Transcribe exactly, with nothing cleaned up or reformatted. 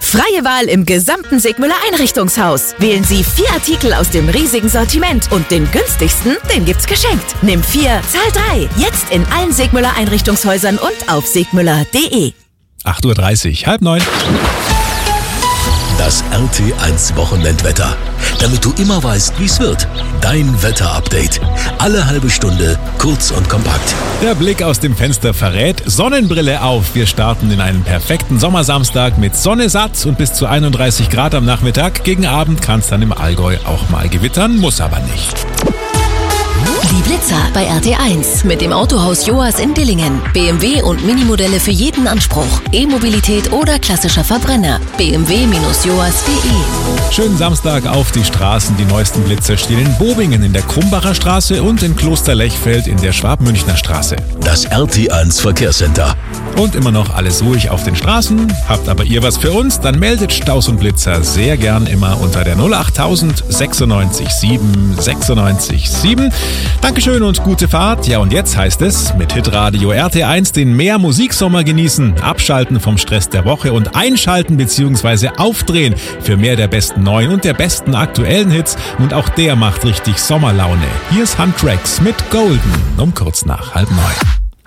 Freie Wahl im gesamten Sigmüller Einrichtungshaus. Wählen Sie vier Artikel aus dem riesigen Sortiment und den günstigsten, den gibt's geschenkt. Nimm vier, zahl drei. Jetzt in allen Sigmüller Einrichtungshäusern und auf sigmüller punkt de. acht Uhr dreißig, halb neun. Das R T eins Wochenendwetter. Damit du immer weißt, wie es wird. Dein Wetterupdate. Alle halbe Stunde, kurz und kompakt. Der Blick aus dem Fenster verrät, Sonnenbrille auf. Wir starten in einen perfekten Sommersamstag mit Sonne satt und bis zu einunddreißig Grad am Nachmittag. Gegen Abend kann es dann im Allgäu auch mal gewittern, muss aber nicht. Die Blitzer bei R T eins mit dem Autohaus Joas in Dillingen. B M W und Minimodelle für jeden Anspruch. E-Mobilität oder klassischer Verbrenner. b m w Bindestrich joas punkt de. Schönen Samstag auf die Straßen. Die neuesten Blitzer stehen in Bobingen in der Krumbacher Straße und in Klosterlechfeld in der Schwab-Münchner Straße. Das R T eins Verkehrscenter. Und immer noch alles ruhig auf den Straßen. Habt aber ihr was für uns? Dann meldet Staus und Blitzer sehr gern immer unter der null acht tausend sechsundneunzig sieben sechsundneunzig sieben. Dankeschön und gute Fahrt. Ja, und jetzt heißt es mit Hitradio R T eins den mehr Musiksommer genießen, abschalten vom Stress der Woche und einschalten bzw. aufdrehen für mehr der besten neuen und der besten aktuellen Hits. Und auch der macht richtig Sommerlaune. Hier ist Huntrax mit Golden um kurz nach halb neun.